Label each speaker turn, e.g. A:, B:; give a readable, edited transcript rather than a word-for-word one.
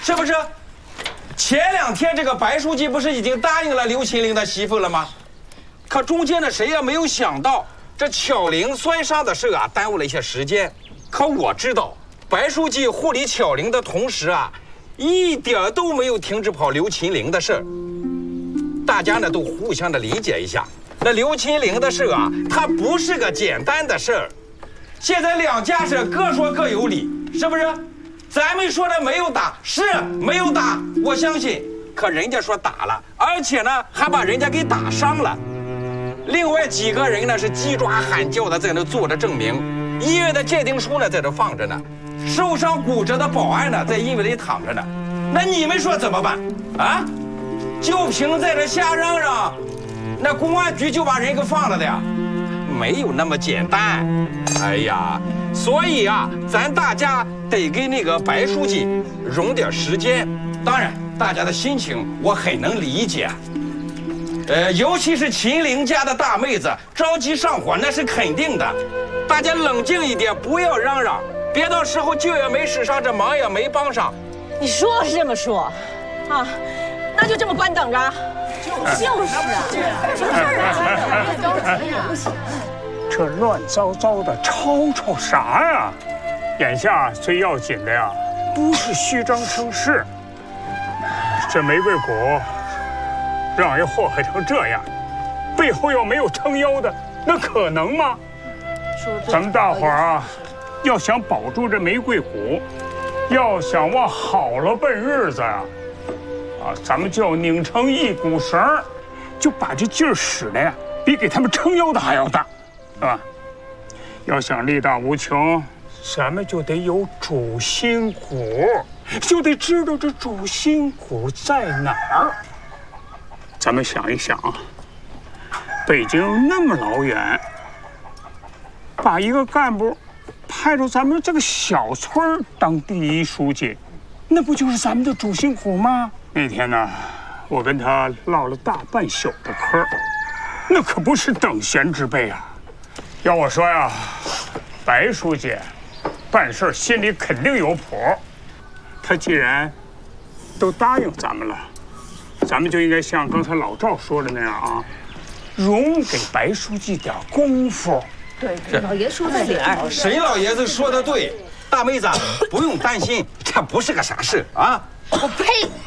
A: 是不是？前2天这个白书记不是已经答应了刘琴玲的媳妇了吗？可中间呢，谁也没有想到这巧玲摔伤的事啊，耽误了一些时间。可我知道，白书记护理巧玲的同时啊，一点都没有停止跑刘琴玲的事儿。大家呢都互相的理解一下。那刘琴玲的事啊，它不是个简单的事儿。现在2家是各说各有理，是不是？咱们说的没有打，是没有打，我相信。可人家说打了，而且呢还把人家给打伤了。另外几个人呢是鸡抓喊叫的在那坐着证明，医院的鉴定书呢在这放着呢，受伤骨折的保安呢在医院里躺着呢。那你们说怎么办啊？就凭在这瞎嚷嚷，那公安局就把人给放了的呀？没有那么简单。哎呀，所以啊，咱大家得给那个白书记容点时间。当然，大家的心情我很能理解。尤其是秦玲家的大妹子着急上火，那是肯定的。大家冷静一点，不要嚷嚷，别到时候救也没使上，这忙也没帮上。
B: 你说是这么说，啊，那就这么干等着。就是啊，什么事啊？着急呀！
C: 这乱糟糟的吵吵啥呀？眼下最要紧的呀，不是虚张声势。这玫瑰谷让人祸害成这样，背后要没有撑腰的，那可能吗？咱们大伙儿啊，要想保住这玫瑰谷，要想往好了奔日子呀，咱们就要拧成一股绳，就把这劲儿使的呀，比给他们撑腰的还要大。是吧？要想力大无穷，咱们就得有主心骨，就得知道这主心骨在哪儿。咱们想一想啊，北京那么老远，把一个干部派到咱们这个小村当第1书记，那不就是咱们的主心骨吗？那天呢，我跟他唠了大半宿的嗑，那可不是等闲之辈啊。要我说呀，白书记办事心里肯定有谱。他既然都答应咱们了，咱们就应该像刚才老赵说的那样啊，容给白书记点功夫。
B: 对，老爷说的理儿。
A: 沈老爷子说的对，大妹子不用担心，这不是个啥事啊。
B: 我呸！